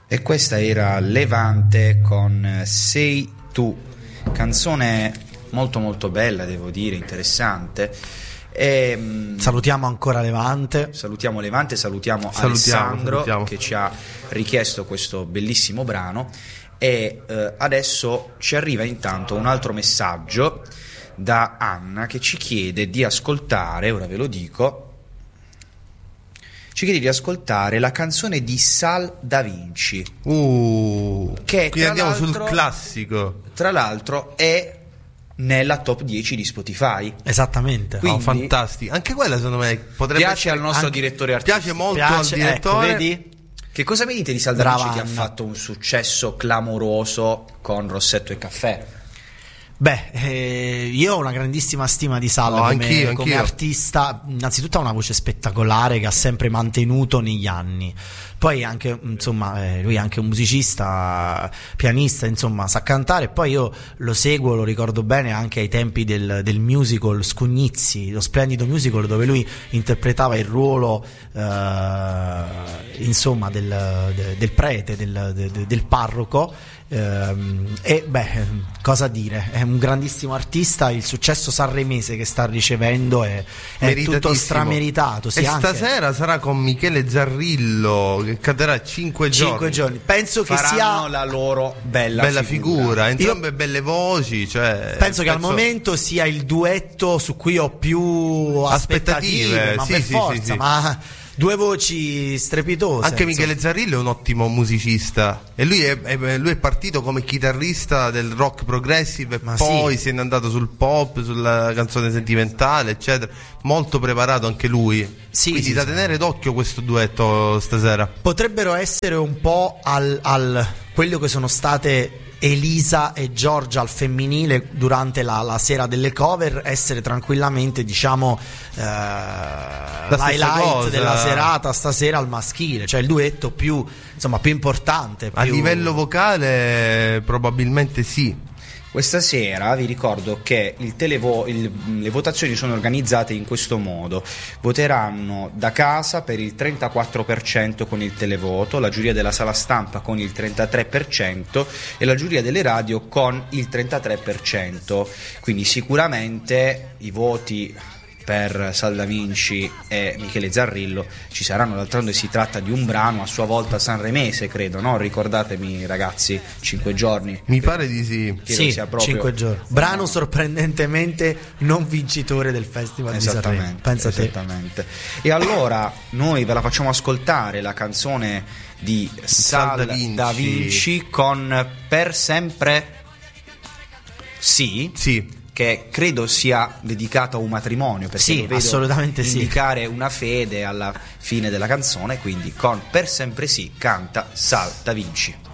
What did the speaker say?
E questa era Levante con Sei tu, canzone molto molto bella, devo dire, interessante. E, salutiamo ancora Levante. Salutiamo Alessandro che ci ha richiesto questo bellissimo brano. E adesso ci arriva intanto un altro messaggio da Anna che ci chiede di ascoltare, ora ve lo dico, ci chiede di ascoltare la canzone di Sal Da Vinci, che qui andiamo sul classico, tra l'altro è nella top 10 di Spotify. Esattamente. Quindi, fantastico. Anche quella secondo me potrebbe piace al nostro direttore artistico. Piace molto al direttore. Ecco, vedi? Che cosa mi dite di Sal Da Vinci, che ha fatto un successo clamoroso con Rossetto e Caffè? Beh, io ho una grandissima stima di Sal come artista. Innanzitutto ha una voce spettacolare che ha sempre mantenuto negli anni. Poi anche, insomma, lui è anche un musicista, pianista, insomma, sa cantare. Poi io lo seguo, lo ricordo bene anche ai tempi del musical Scugnizi, lo splendido musical dove lui interpretava il ruolo, insomma, del prete, del parroco. E beh, cosa dire, è un grandissimo artista. Il successo sanremese che sta ricevendo è tutto strameritato. E stasera sarà con Michele Zarrillo, che cadrà 5 giorni. Penso che sia la loro bella figura. Entrambe belle voci, cioè, penso che al momento sia il duetto su cui ho più aspettative, ma per forza, sì. Ma due voci strepitose. Anche Michele Zarrillo è un ottimo musicista e lui è partito come chitarrista del rock progressive e poi se n'è andato sul pop, sulla canzone sentimentale, eccetera. Molto preparato anche lui. Quindi da tenere d'occhio questo duetto stasera. Potrebbero essere un po' al quello che sono state Elisa e Giorgia al femminile durante la sera delle cover, essere tranquillamente, diciamo, l'highlight della serata stasera al maschile, cioè il duetto più importante. A livello vocale probabilmente sì. Questa sera vi ricordo che le votazioni sono organizzate in questo modo: voteranno da casa per il 34% con il televoto, la giuria della sala stampa con il 33% e la giuria delle radio con il 33%. Quindi sicuramente i voti per Sal Da Vinci e Michele Zarrillo ci saranno. D'altronde si tratta di un brano a sua volta sanremese, credo, no? Ricordatemi, ragazzi, 5 giorni. Mi pare di sì. Sì, 5 giorni. Brano sorprendentemente non vincitore del Festival di Sanremo. Pensa esattamente. E allora noi ve la facciamo ascoltare, la canzone di Sal Da Vinci con Per sempre sì. Che credo sia dedicato a un matrimonio, perché lo vedo assolutamente indicare una fede alla fine della canzone. Quindi con Per sempre sì canta Sal Da Vinci.